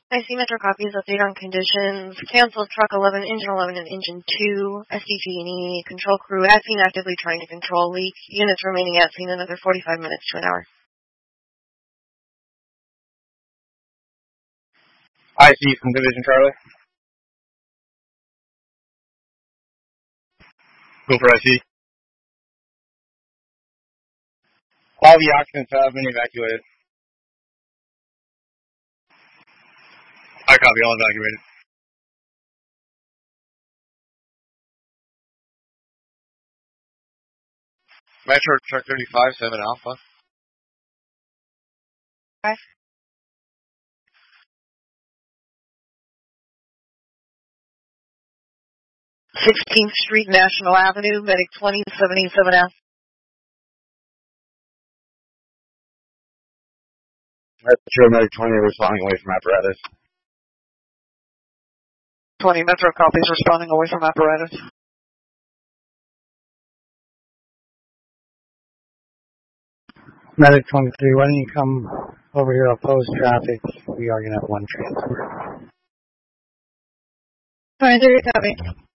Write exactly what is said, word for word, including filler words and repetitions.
I see Metro copies, update on conditions, canceled truck eleven, engine eleven, and engine two, S D G and E, control crew at scene actively trying to control leak, units remaining at scene another forty-five minutes to an hour. I C from Division Charlie. Go for I C. All the occupants have been evacuated. I copy, all evacuated. Metro Truck thirty-five, seven Alpha. Five. sixteenth Street, National Avenue, Medic twenty, seventy-seven F. Metro Medic twenty responding away from apparatus. twenty Metro copies responding away from apparatus. Medic twenty-three, why don't you come over here, oppose traffic? We are going to have one transport. twenty-three, copy.